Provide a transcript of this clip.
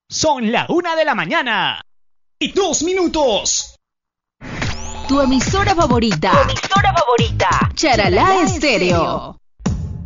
Son la 1:00 y 2 minutos. Tu emisora favorita. Tu emisora favorita. Charalá Estéreo.